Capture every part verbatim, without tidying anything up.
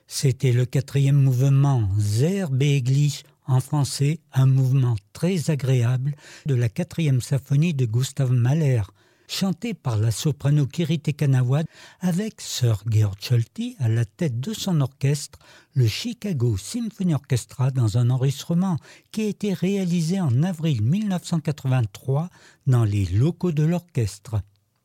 C'était le quatrième mouvement Sehr Behaglich, en français, un mouvement très agréable de la quatrième symphonie de Gustav Mahler, chanté par la soprano Kirite Kanawad avec Sir Georg Scholti à la tête de son orchestre, le Chicago Symphony Orchestra, dans un enregistrement qui a été réalisé en avril mille neuf cent quatre-vingt-trois dans les locaux de l'orchestre.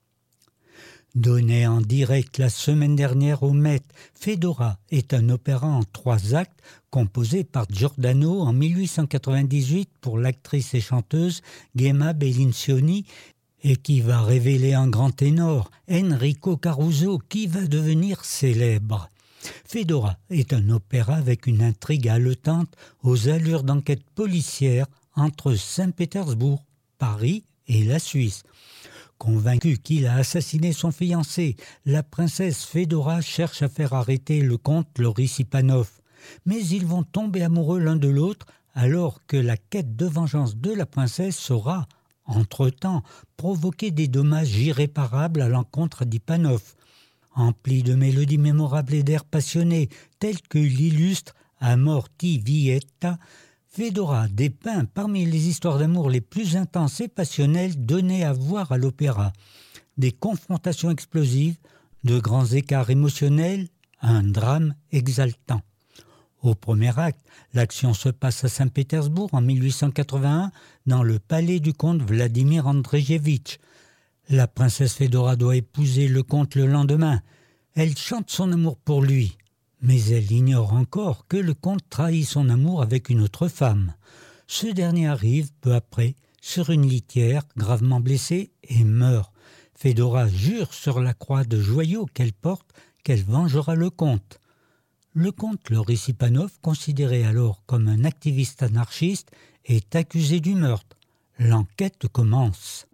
Donné en direct la semaine dernière au Met, Fedora est un opéra en trois actes composé par Giordano en mille huit cent quatre-vingt-dix-huit pour l'actrice et chanteuse Gemma Bellincioni et qui va révéler un grand ténor, Enrico Caruso, qui va devenir célèbre. Fedora est un opéra avec une intrigue haletante aux allures d'enquête policière entre Saint-Pétersbourg, Paris et la Suisse. Convaincue qu'il a assassiné son fiancé, la princesse Fedora cherche à faire arrêter le comte Loris Ipanov. Mais ils vont tomber amoureux l'un de l'autre alors que la quête de vengeance de la princesse saura, entre-temps, provoquer des dommages irréparables à l'encontre d'Ipanov. Empli de mélodies mémorables et d'airs passionnés tels que l'illustre Amor ti vieta, Fedora dépeint parmi les histoires d'amour les plus intenses et passionnelles données à voir à l'opéra. Des confrontations explosives, de grands écarts émotionnels, un drame exaltant. Au premier acte, l'action se passe à Saint-Pétersbourg en mille huit cent quatre-vingt-un dans le palais du comte Vladimir Andrejevitch. La princesse Fedora doit épouser le comte le lendemain. Elle chante son amour pour lui. Mais elle ignore encore que le comte trahit son amour avec une autre femme. Ce dernier arrive peu après sur une litière, gravement blessé, et meurt. Fedora jure sur la croix de joyaux qu'elle porte qu'elle vengera le comte. Le comte Loris Ipanov, considéré alors comme un activiste anarchiste, est accusé du meurtre. L'enquête commence.